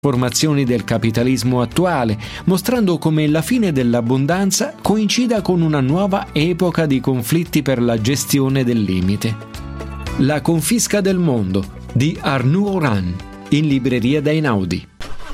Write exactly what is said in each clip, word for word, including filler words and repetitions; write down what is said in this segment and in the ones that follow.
formazioni del capitalismo attuale, mostrando come la fine dell'abbondanza coincida con una nuova epoca di conflitti per la gestione del limite. La confisca del mondo di Arnaud Oran, in libreria da Einaudi.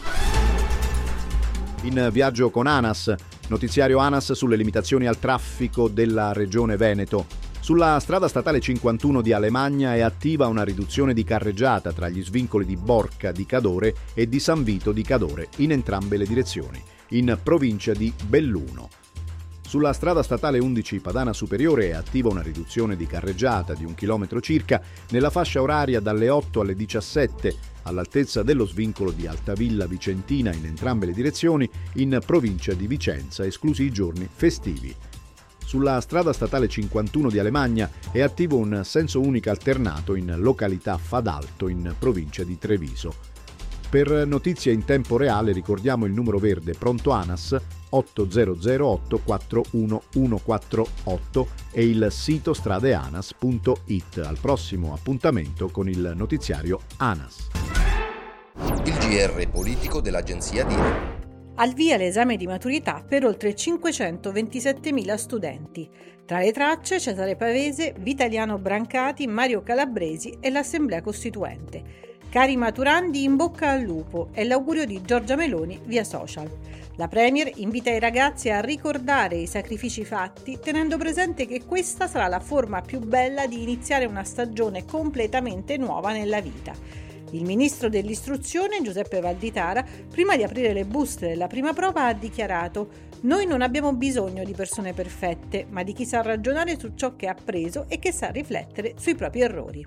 In viaggio con ANAS, notiziario ANAS sulle limitazioni al traffico della regione Veneto. Sulla strada statale cinquantuno di Alemagna è attiva una riduzione di carreggiata tra gli svincoli di Borca di Cadore e di San Vito di Cadore in entrambe le direzioni, in provincia di Belluno. Sulla strada statale undici Padana Superiore è attiva una riduzione di carreggiata di un chilometro circa nella fascia oraria dalle otto alle diciassette all'altezza dello svincolo di Altavilla Vicentina in entrambe le direzioni in provincia di Vicenza, esclusi i giorni festivi. Sulla strada statale cinquantuno di Alemagna è attivo un senso unico alternato in località Fadalto in provincia di Treviso. Per notizie in tempo reale ricordiamo il numero verde pronto ANAS otto zero zero otto quattro uno uno quattro otto e il sito stradeanas punto it. Al prossimo appuntamento con il notiziario ANAS. Il G R politico dell'agenzia Dire. Al via l'esame di maturità per oltre cinquecentoventisettemila studenti. Tra le tracce Cesare Pavese, Vitaliano Brancati, Mario Calabresi e l'Assemblea Costituente. Cari maturandi, in bocca al lupo è l'augurio di Giorgia Meloni via social. La Premier invita i ragazzi a ricordare i sacrifici fatti, tenendo presente che questa sarà la forma più bella di iniziare una stagione completamente nuova nella vita. Il ministro dell'istruzione, Giuseppe Valditara, prima di aprire le buste della prima prova ha dichiarato: «Noi non abbiamo bisogno di persone perfette, ma di chi sa ragionare su ciò che ha appreso e che sa riflettere sui propri errori».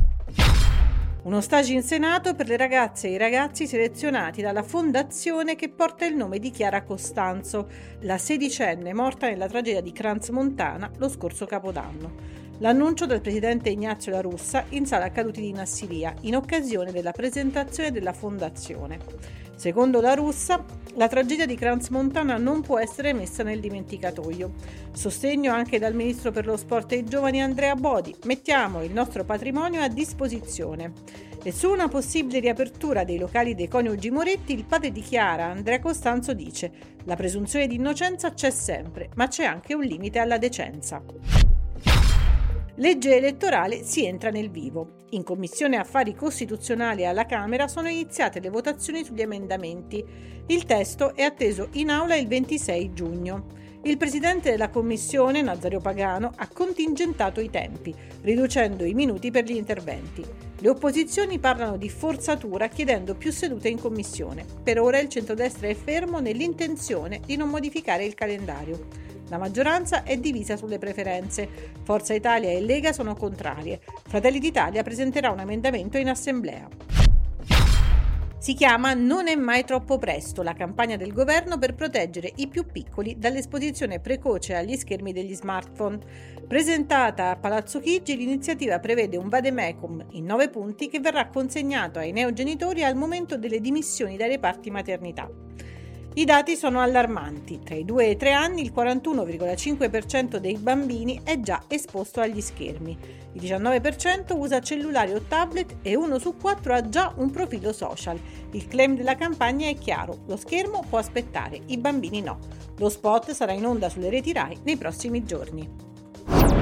Uno stage in Senato per le ragazze e i ragazzi selezionati dalla fondazione che porta il nome di Chiara Costanzo, la sedicenne morta nella tragedia di Crans-Montana lo scorso Capodanno. L'annuncio del presidente Ignazio La Russa in sala Caduti di Nassilia in occasione della presentazione della fondazione. Secondo La Russa, la tragedia di Crans-Montana non può essere messa nel dimenticatoio. Sostegno anche dal ministro per lo sport e i giovani Andrea Bodi. Mettiamo il nostro patrimonio a disposizione. E su una possibile riapertura dei locali dei coniugi Moretti, il padre di Chiara, Andrea Costanzo, dice: «La presunzione di innocenza c'è sempre, ma c'è anche un limite alla decenza». Legge elettorale, si entra nel vivo. In Commissione Affari Costituzionali alla Camera sono iniziate le votazioni sugli emendamenti. Il testo è atteso in aula il ventisei giugno. Il presidente della Commissione, Nazario Pagano, ha contingentato i tempi, riducendo i minuti per gli interventi. Le opposizioni parlano di forzatura chiedendo più sedute in Commissione. Per ora il centrodestra è fermo nell'intenzione di non modificare il calendario. La maggioranza è divisa sulle preferenze. Forza Italia e Lega sono contrarie. Fratelli d'Italia presenterà un emendamento in assemblea. Si chiama Non è mai troppo presto, la campagna del governo per proteggere i più piccoli dall'esposizione precoce agli schermi degli smartphone. Presentata a Palazzo Chigi, l'iniziativa prevede un vademecum in nove punti che verrà consegnato ai neogenitori al momento delle dimissioni dai reparti maternità. I dati sono allarmanti. Tra i due e i tre anni il quarantuno virgola cinque per cento dei bambini è già esposto agli schermi. Il diciannove per cento usa cellulari o tablet e uno su quattro ha già un profilo social. Il claim della campagna è chiaro: lo schermo può aspettare, i bambini no. Lo spot sarà in onda sulle reti Rai nei prossimi giorni.